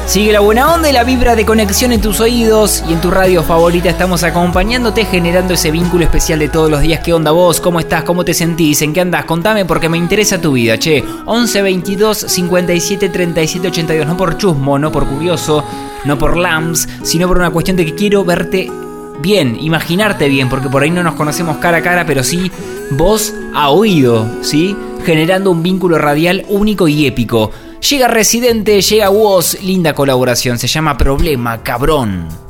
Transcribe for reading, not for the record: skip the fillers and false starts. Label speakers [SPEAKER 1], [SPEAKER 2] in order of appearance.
[SPEAKER 1] Sigue la buena onda y la vibra de conexión en tus oídos y en tu radio favorita. Estamos acompañándote, generando ese vínculo especial de todos los días. ¿Qué onda vos? ¿Cómo estás? ¿Cómo te sentís? ¿En qué andás? Contame porque me interesa tu vida, che. 11 22 57 37 82. No por chusmo, no por curioso, no por lams, sino por una cuestión de que quiero verte bien, imaginarte bien, porque por ahí no nos conocemos cara a cara, pero sí voz a oído, ¿sí? Generando un vínculo radial único y épico. Llega Residente, llega Woz, linda colaboración, se llama Problema, cabrón.